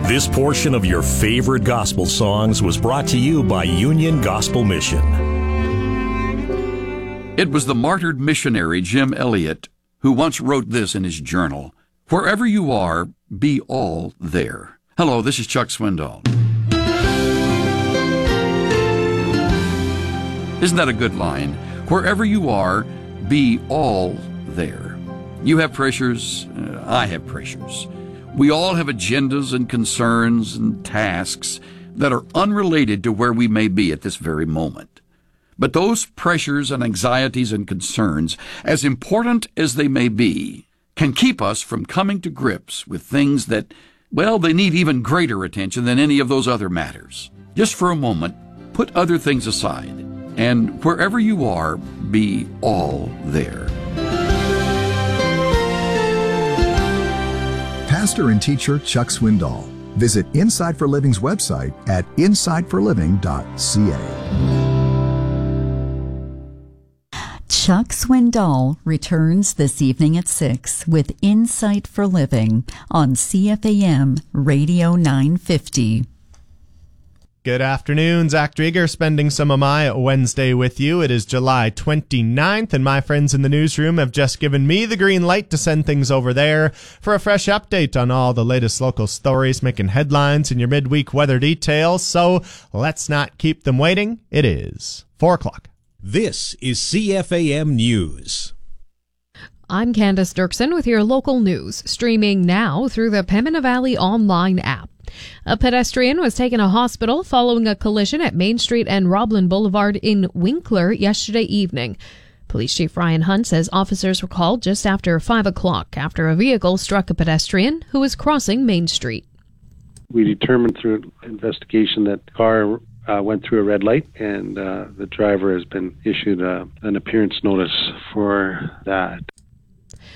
This portion of your favorite gospel songs was brought to you by Union Gospel Mission. It was the martyred missionary Jim Elliot who once wrote this in his journal: "Wherever you are, be all there." Hello, this is Chuck Swindoll. Isn't that a good line? Wherever you are, be all there. You have pressures, I have pressures. We all have agendas and concerns and tasks that are unrelated to where we may be at this very moment. But those pressures and anxieties and concerns, as important as they may be, can keep us from coming to grips with things that, well, they need even greater attention than any of those other matters. Just for a moment, put other things aside, and wherever you are, be all there. Pastor and teacher Chuck Swindoll. Visit Insight for Living's website at insightforliving.ca. Chuck Swindoll returns this evening at 6 with Insight for Living on CFAM Radio 950. Good afternoon, Zach Drieger spending some of my Wednesday with you. It is July 29th, and my friends in the newsroom have just given me the green light to send things over there for a fresh update on all the latest local stories making headlines and your midweek weather details. So let's not keep them waiting. It is 4 o'clock. This is CFAM News. I'm Candace Dirksen with your local news, streaming now through the Pembina Valley online app. A pedestrian was taken to hospital following a collision at Main Street and Roblin Boulevard in Winkler yesterday evening. Police Chief Ryan Hunt says officers were called just after 5 o'clock after a vehicle struck a pedestrian who was crossing Main Street. We determined through investigation that the car went through a red light, and the driver has been issued an appearance notice for that.